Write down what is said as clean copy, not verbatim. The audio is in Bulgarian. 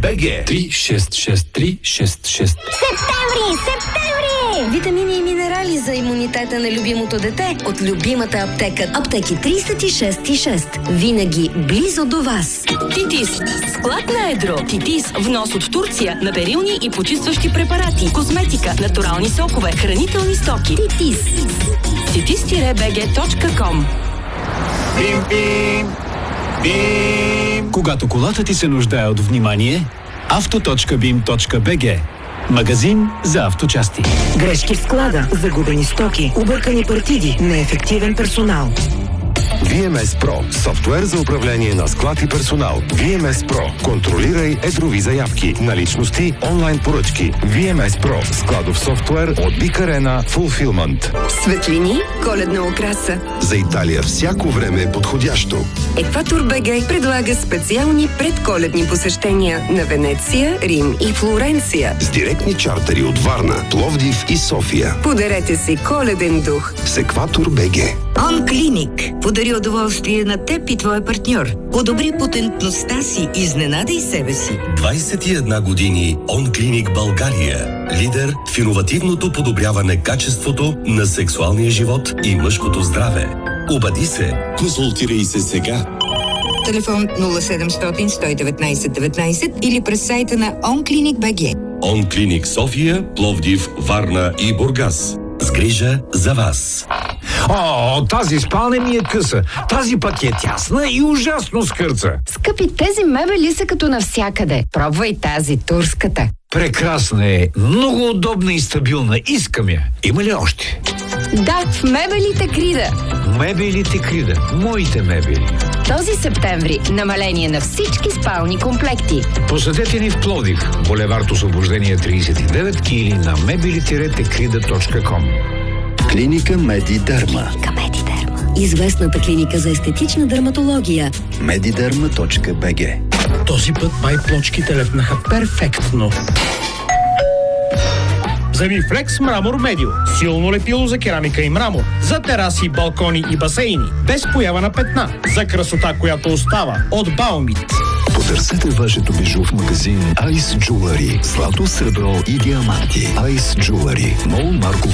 БГ. 366366. Септември! Витамини и минерали за имунитета на любимото дете от любимата аптека. Аптеки 36,6. Винаги близо до вас. Титис. Склад на едро. Титис. Внос от Турция на перилни и почистващи препарати, козметика, натурални сокове, хранителни стоки. Титис. titis-bg.com. Бим, бим, бим. Когато колата ти се нуждае от внимание, auto.bim.bg. Магазин за авточасти. Грешки в склада, загубени стоки, объркани партиди, неефективен персонал. VMS Pro – софтуер за управление на склад и персонал. VMS Pro – контролирай едрови заявки, наличности, онлайн поръчки. VMS Pro – складов софтуер от Big Arena Fulfillment. Светлини, коледна украса. За Италия всяко време е подходящо. Екватор БГ предлага специални предколедни посещения на Венеция, Рим и Флоренция. С директни чартери от Варна, Пловдив и София. Подарете си коледен дух. С Екватор БГ. Онклиник подари удоволствие на теб и твоя партньор. Подобри потентността си, изненадай себе си. 21 години Онклиник България. Лидер в иновативното подобряване качеството на сексуалния живот и мъжкото здраве. Обади се. Консултирай се сега. Телефон 0700 119 19 или през сайта на Онклиник БГ. Онклиник София, Пловдив, Варна и Бургас. С грижа за вас. О, тази спалня ми е къса. Тази пък е тясна и ужасно скърца. Скъпи, тези мебели са като навсякъде. Пробвай тази, турската. Прекрасна е, много удобна и стабилна. Искам я. Има ли още? Да, в мебелите Крида. Мебелите Крида. Моите мебели. Този септември намаление на всички спални комплекти. Посетете ни в Пловдив, булевард Освобождение 39 или на mebeli-tekrida.com. Клиника Медидерма. Известната клиника за естетична дерматология. Mediderma.bg. Този път май плочките лепнаха перфектно. Замифлекс Мрамор Медио. Силно лепило за керамика и мрамор. За тераси, балкони и басейни. Без поява на петна. За красота, която остава. От Баумит. Потърсете вашето бижу в магазин Ice Jewelry. Злато, сребро и диаманти. Ice Jewelry. Мол Марков